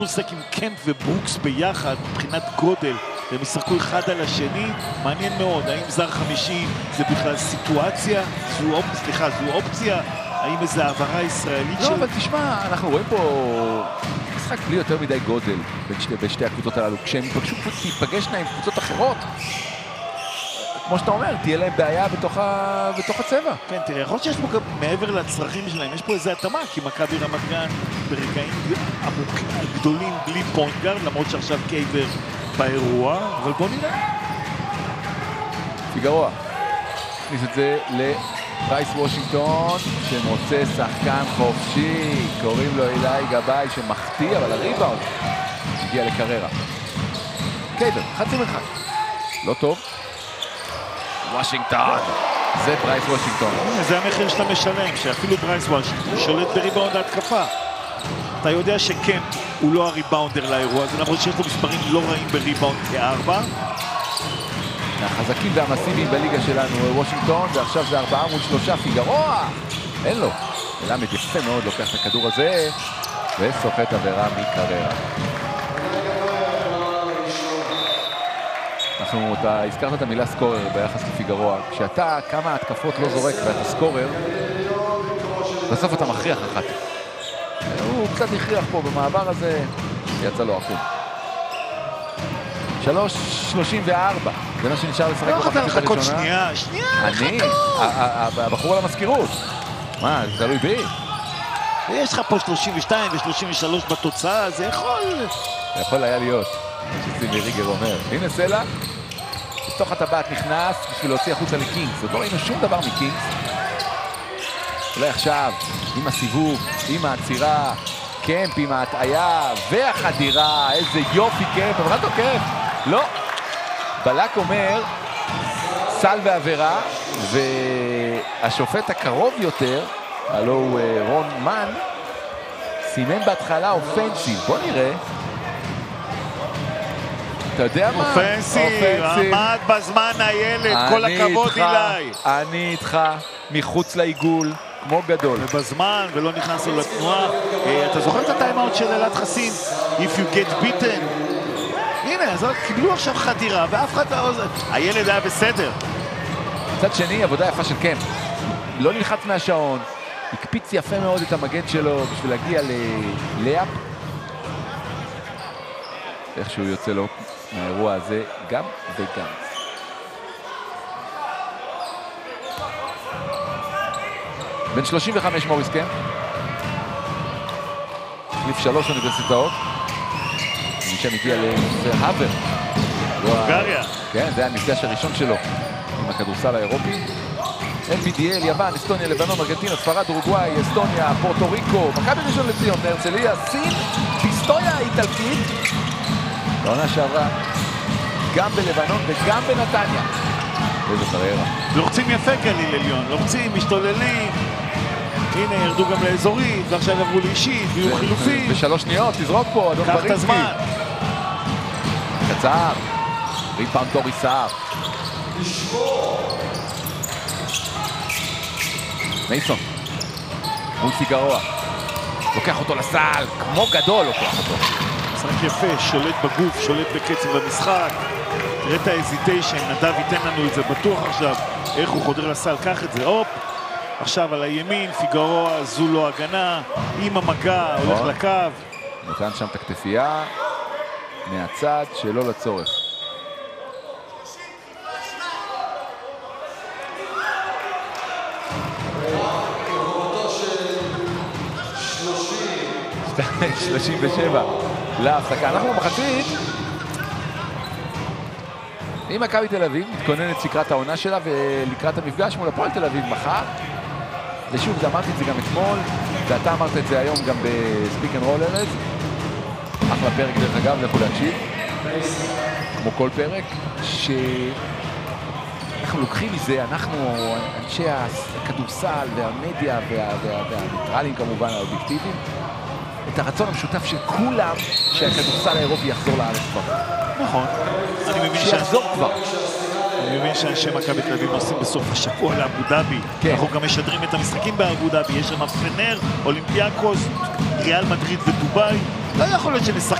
משחק עם קמפ וברוקס ביחד מבחינת גודל, הם ישחקו אחד על השני, מעניין מאוד, האם זר חמישי זה בכלל סיטואציה, זו אופציה, האם איזו העברה ישראלית לא, אבל תשמע, אנחנו רואים פה משחק בלי יותר מדי גודל בין שתי הקבוצות הללו, כשהם פשוט תיפגשנה עם קבוצות אחרות, כמו שאתה אומר, תהיה להם בעיה בתוך הצבע. כן, תראה, יכול להיות שיש פה גם מעבר לצרכים שלהם, יש פה איזו התאמה, כי מכבי רמת גן ברגעים גדולים בלי פוינט גארד, למרות שעכשיו קייבר באירוע, אבל בוא נראה. פיגרוע, הכניס את זה לברייס וושינגטון, שמוצא שחקן חופשי, קוראים לו אילי גבאי שמחטיא, אבל הריבאונד הגיע לקריירה. קייבר, חצי מרחק. לא טוב. וושינגטון. זה ברייס וושינגטון. זה המחיר שאתה משלם, שאפילו ברייס וושינגטון שולט בריבאונד ההתקפה. אתה יודע שקמפ הוא לא הריבאונדר לאירוע הזה, למרות שיש לו מספרים לא רעים בריבאונד כ4. מהחזקים והמסיביים בליגה שלנו וושינגטון, ועכשיו זה 4 מול 3 פיגרוע. אין לו. מלמד יפה מאוד לוקח את הכדור הזה, וסוחט עבירה מקריירה. אתה הזכרת את המילה סקורר ביחס לפיגרוע. כשאתה כמה התקפות לא זורק ואתה סקורר, בסוף אתה מכריח אחת. הוא קצת הכריח פה במעבר הזה, יצא לו עקום. 3:34, זה מה שנשאר לשחק במחצית הראשונה. שנייה, אני, הבחור על המזכירות. מה, זה תלוי בי? יש לך פה 32 ו-33 בתוצאה, זה יכול היה להיות, שסימי ריגר אומר. הנה סלע, בתוך הטבעת נכנס בשביל להוציא החוצה לקינגס. עוד לא ראינו שום דבר מקינגס. אולי עכשיו, עם הסיבוב, עם העצירה, קמפ עם ההטעיה והחדירה, איזה יופי קמפ, אבל לא קמפ, לא. בלק אומר, סל ועבירה, והשופט הקרוב יותר, הלו הוא רון מן, סימן בהתחלה אופנסיב. בוא נראה. אתה יודע מה? אופנסיב, עמד בזמן הילד, כל הכבוד אילי. אני איתך, מחוץ לעיגול, כמו גדול. ובזמן, ולא נכנס לו לתנועה. אתה זוכר את הטיימאוט של אלעד חסין? If you get beaten. הנה, אז קיבלו עכשיו חדירה, ואף אחד לא... הילד היה בסדר. מצד שני, עבודה יפה של קמפ. לא נלחץ מהשעון, הקפיץ יפה מאוד את המגן שלו בשביל להגיע לאפ. איכשהו יוצא לו מהאירוע הזה גם וגם. בן 35 מוריס קמפ. החליף 3 אוניברסיטאות. משם הגיע להאבר. בולגריה. כן, זה היה המפגש הראשון שלו עם הכדורסל האירופי. NBDL, יוון, אסטוניה, לבנון, ארגנטינה, ספרד, אורוגוואי, אסטוניה, פורטו ריקו, מכבי ראשון לציון, הרצליה, סין, היסטוריה האיטלקית. בעונה שעברה, גם בלבנון וגם בנתניה. איזה קריירה. לוחצים יפה גליל עליון, לוחצים, משתוללים. הנה, ירדו גם לאזורית, ועכשיו עברו לאישית, ויהיו חילופים. ב3 שניות, תזרוק פה, אדון ברינסקי. קח את הזמן. קצר. ריפאונד דורי סער. מייסון. מול פיגרוע. לוקח אותו לסל, כמו גדול לוקח אותו. משחק יפה, שולט בגוף, שולט בקצב המשחק. תראה את ההזיטיישן, נדב ייתן לנו את זה בטוח עכשיו. איך הוא חודר לסל, קח את זה, הופ. עכשיו על הימין, פיגרוע, זו לא הגנה. עם המגע, הולך לקו. נתן שם את הכתפייה מהצד שלא לצורך. שתיים, 37 להפסקה. אנחנו במחצית עם מכבי תל אביב, מתכוננת לקראת העונה שלה ולקראת המפגש מול הפועל תל אביב מחר. ושוב, אמרתי את זה גם אתמול, ואתה אמרת את זה היום גם בספיק אנד רול ארז. אחלה פרק דרך אגב, לכו להקשיב. כמו כל פרק, שאנחנו לוקחים מזה, אנחנו אנשי הכדורסל והמדיה והניטרלים כמובן, האובייקטיביים, את הרצון המשותף של כולם שהכדורסל האירופי יחזור לארץ כבר. נכון. שיחזור כבר. אני מבין שאנשי מכבי תל אביב עושים בסוף השבוע לאבו דאבי. אנחנו גם משדרים את המשחקים באבו דאבי. יש שם פנר, אולימפיאקוס, ריאל מדריד ודובאי. לא יכול להיות שנשחק